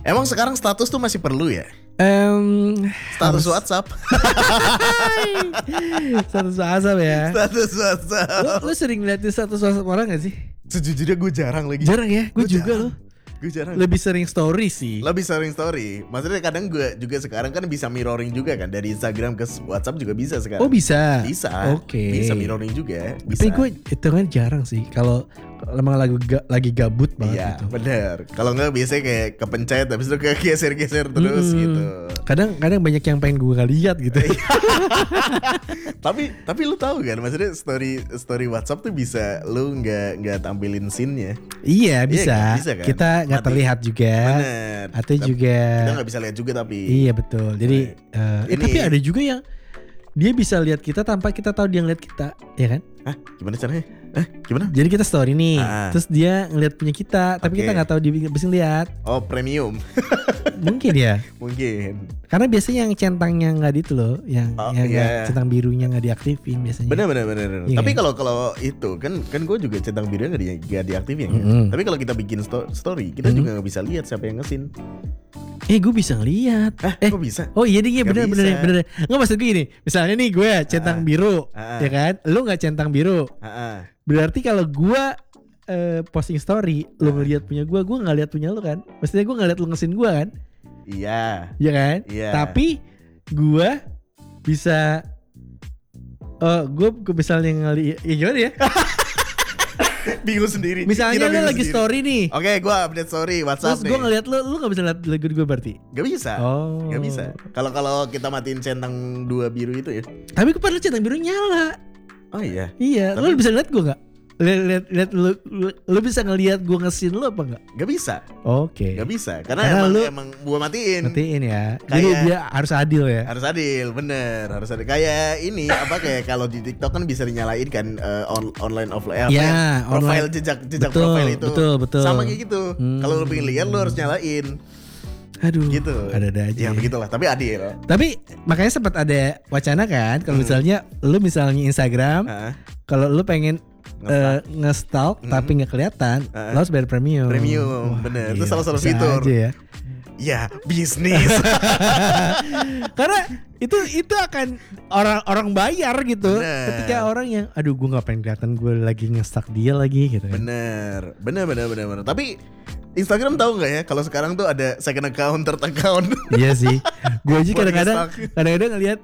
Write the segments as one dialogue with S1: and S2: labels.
S1: Emang sekarang status tuh masih perlu ya? Status WhatsApp.
S2: Status WhatsApp ya.
S1: Status WhatsApp.
S2: Lu sering liatin status WhatsApp orang gak sih?
S1: Sejujurnya gue jarang lagi.
S2: Jarang ya, gue juga loh.
S1: Gue jarang.
S2: Lebih sering story sih.
S1: Lebih sering story. Maksudnya kadang gue juga sekarang kan bisa mirroring juga kan. Dari Instagram ke WhatsApp juga bisa sekarang.
S2: Oh bisa?
S1: Bisa.
S2: Oke.
S1: Bisa mirroring juga. Bisa.
S2: Tapi gue itu kan jarang sih. Kalau emang lagi gabut banget
S1: iya,
S2: gitu.
S1: bener. Kalau enggak biasanya kayak kepencet habis itu kayak geser-geser terus gitu.
S2: Kadang banyak yang pengen gue gak lihat gitu.
S1: tapi lu tahu kan, maksudnya story WhatsApp tuh bisa lu nggak tampilin scene-nya.
S2: Iya bisa.
S1: Iya, bisa kan?
S2: Kita nggak terlihat juga.
S1: Bener.
S2: Atau juga
S1: kita nggak bisa lihat juga tapi.
S2: Iya betul. Jadi tapi ada juga yang dia bisa lihat kita tanpa kita tahu dia ngeliat kita, ya kan?
S1: Hah? Gimana caranya? Gimana?
S2: Jadi kita story nih, terus dia ngeliat punya kita, tapi kita nggak tahu dia bisa lihat.
S1: Oh, premium.
S2: Mungkin ya.
S1: Mungkin.
S2: Karena biasanya yang centangnya nggak di itu loh, yang centang birunya nggak diaktifin biasanya.
S1: Bener.
S2: Iya,
S1: Tapi
S2: kan?
S1: kalau itu kan gue juga centang birunya nggak diaktifin kan. Tapi kalau kita bikin story, kita juga nggak bisa lihat siapa yang ngesin.
S2: Gue bisa ngeliat.
S1: Kok bisa?
S2: Oh iya deh, bener. Nggak, maksud gue gini, misalnya nih gue centang biru, ya kan? Lu nggak centang biru. Berarti kalau gue posting story, lu ngeliat punya gue nggak lihat punya lu kan? Maksudnya gue nggak lihat lu ngesin gue kan?
S1: Iya.
S2: Iya kan?
S1: Iya.
S2: Tapi gue bisa, gue misalnya ngeliat, ya gimana ya?
S1: Bingung sendiri.
S2: Misalnya lu lagi sendiri. Story nih.
S1: Oke, gue update story WhatsApp.
S2: Terus gue ngeliat lu gak bisa lihat lagu gue berarti?
S1: Gak bisa.
S2: Oh.
S1: Gak bisa. Kalau kita matiin centang 2 biru itu ya.
S2: Tapi padahal centang biru nyala.
S1: Oh iya.
S2: Iya. Lu bisa lihat gue gak? Lihat lu bisa ngelihat gue ngesin lu apa enggak?
S1: Gak bisa.
S2: Oke.
S1: Gak bisa. Karena emang gue matiin.
S2: Matiin ya. Jadi dia harus adil ya.
S1: Harus adil, bener. Harus adil. Kayak ini kayak kalau di TikTok kan bisa dinyalain kan online offline.
S2: Ya,
S1: profile jejak profile itu.
S2: Betul.
S1: Sama kayak gitu. Kalau lu pengen lihat lu harus nyalain.
S2: Aduh,
S1: gitu.
S2: Ada aja.
S1: Ya begitulah, tapi adil.
S2: Tapi makanya sempat ada wacana kan, kalau misalnya Instagram, kalau lu pengen nge-stalk tapi nggak kelihatan, lo harus bayar premium.
S1: Premium, bener. Itu salah satu fitur.
S2: Aja ya.
S1: Ya, bisnis.
S2: Karena itu akan orang bayar gitu.
S1: Bener.
S2: Ketika orang yang, aduh gue nggak pengen kelihatan gue lagi nge-stalk dia lagi gitu.
S1: Bener. Tapi Instagram tahu nggak ya kalau sekarang tuh ada second account, third account.
S2: Iya sih. Gue aja kadang-kadang ngeliat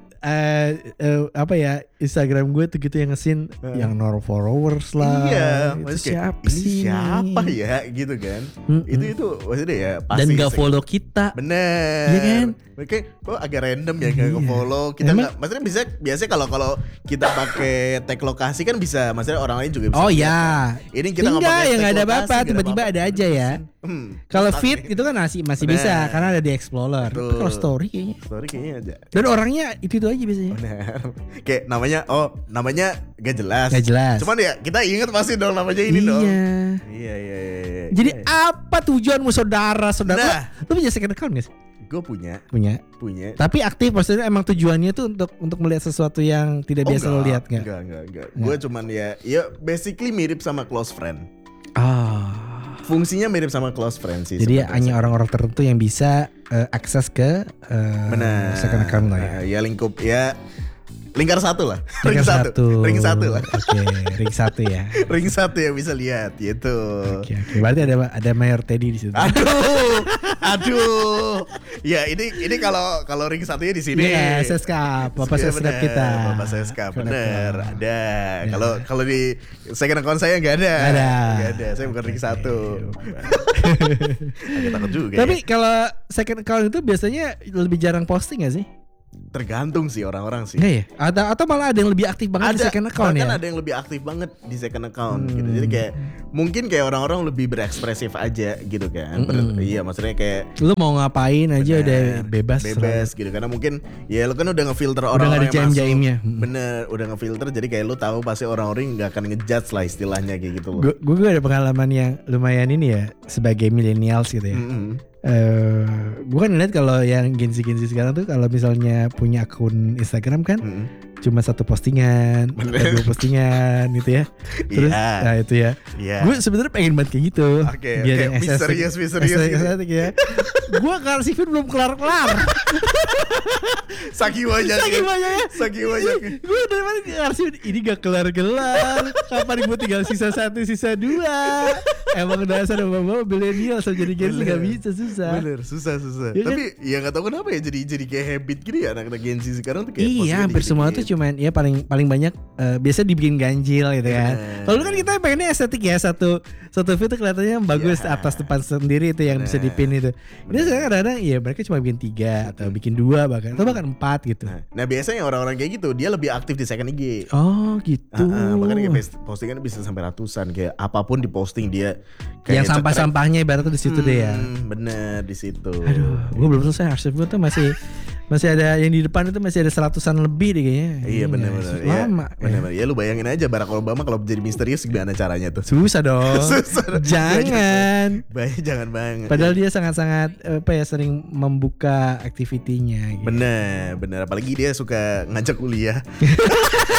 S2: Instagram gue tuh gitu yang ngesin yang no followers lah.
S1: Iya.
S2: Itu siapa
S1: ya gitu kan. Itu maksudnya ya pasti.
S2: Dan gak follow kita.
S1: Bener.
S2: Iya kan.
S1: Oke, kok agak random ya gak follow. Kita nggak, maksudnya biasanya kalau kita pakai tag lokasi kan bisa, maksudnya orang lain juga bisa.
S2: Oh ya.
S1: Kan. Ini kita nggak pakai
S2: yang
S1: tag
S2: ada
S1: lokasi,
S2: apa-apa, tiba-tiba ada aja ya. Kalau feed itu kan masih bisa karena ada di Explorer. Kalau story kayaknya
S1: aja.
S2: Dan orangnya itu aja biasanya.
S1: Benar. Kayak namanya gak jelas. Cuman ya kita ingat pasti dong namanya ini dong. Iya.
S2: Jadi apa tujuanmu saudara? Lu punya second account gak sih?
S1: Gue punya.
S2: Tapi aktif, maksudnya emang tujuannya tuh untuk melihat sesuatu yang tidak biasa lo lihat nggak?
S1: Enggak. Gue cuman ya basically mirip sama close friend. Fungsinya mirip sama close friend sih.
S2: Jadi hanya orang-orang tertentu yang bisa akses ke second account lah ya.
S1: Ya lingkup ya. Lingkar satu lah.
S2: Ring satu
S1: lah.
S2: Oke, ring satu ya.
S1: Ring satu yang bisa lihat gitu.
S2: Oke. Berarti ada Mayor Teddy di situ.
S1: Aduh. Ya ini kalau ring satunya di sini.
S2: Iya, Seskap. Bapak Seskap kita.
S1: Bapak Seskap bener. Ada. Kalau di second account saya nggak ada. Nggak ada. Saya bukan ring satu. Agak takut juga.
S2: Tapi kalau second account itu biasanya lebih jarang posting nggak sih?
S1: Tergantung sih orang-orang sih.
S2: Iya ya. Atau malah ada yang lebih aktif banget di second account ya.
S1: Kan ada yang lebih aktif banget di second account gitu. Jadi kayak mungkin kayak orang-orang lebih berekspresif aja gitu kan. Iya, maksudnya kayak
S2: lu mau ngapain aja udah bebas
S1: gitu. Karena mungkin ya lu kan udah ngefilter orang-orang yang
S2: jaim-jaimnya.
S1: Bener, udah ngefilter jadi kayak lu tahu pasti orang-orang nggak akan ngejudge lah istilahnya kayak gitu loh.
S2: Gue ada pengalaman yang lumayan ini ya sebagai millennials gitu ya. Gue kan lihat kalau yang Gen Z sekarang tuh kalau misalnya punya akun Instagram kan cuma satu postingan, dua postingan gitu ya. Terus nah itu ya. Gue sebenarnya pengen banget kayak gitu. Biar yang
S1: misterius
S2: ya. Gue arsipin belum kelar-kelar.
S1: Saking banyak.
S2: Gue dari mana arsipin ini gak kelar-kelar. Kapan gue tinggal sisa 1 sisa 2. Emang dasar bapak milenial so jadi Gen Z gak bisa, susah.
S1: Bener, susah.
S2: Ya,
S1: tapi ya gak tahu kenapa ya jadi kayak habit gitu ya anak-anak Gen Z sekarang tuh kayak.
S2: Iya, hampir semua tuh cuman ya paling banyak biasa dibikin ganjil gitu kan. Kalau kan kita pengennya estetik ya, satu video tuh kelihatannya bagus atas depan sendiri itu yang bisa dipin itu. Ini sekarang kadang-kadang ya mereka cuma bikin 3 atau bikin 2 bahkan 4 gitu.
S1: Nah biasanya orang-orang kayak gitu dia lebih aktif di second IG.
S2: Oh gitu.
S1: Makanya kayak postingan bisa sampai ratusan, kayak apapun diposting dia.
S2: Yang sampah-sampahnya ibaratnya di situ deh ya.
S1: Bener di situ.
S2: Aduh, gue belum selesai, arsip gue tuh masih ada yang di depan itu masih ada 100-an lebih deh kayaknya.
S1: Iya bener.
S2: Lama.
S1: Bener. Ya lu bayangin aja Barack Obama kalau jadi misterius gimana caranya tuh.
S2: Susah dong. Jangan.
S1: Jangan banget.
S2: Padahal dia sangat-sangat sering membuka aktivitinya gitu.
S1: Bener. Apalagi dia suka ngajak kuliah.